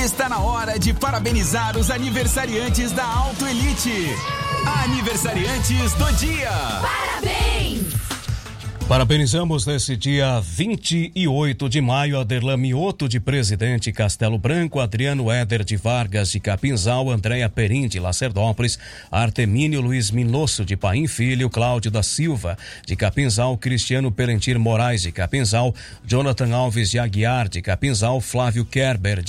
Está na hora de parabenizar os aniversariantes da Auto Elite. Aniversariantes do dia. Parabéns! Parabenizamos nesse dia 28 de maio Aderlan Mioto de Presidente Castelo Branco, Adriano Éder de Vargas de Capinzal, Andréia Perim de Lacerdópolis, Artemínio Luiz Minosso de Paim Filho, Cláudio da Silva de Capinzal, Cristiano Perentir Moraes de Capinzal, Jonathan Alves de Aguiar de Capinzal, Flávio Kerber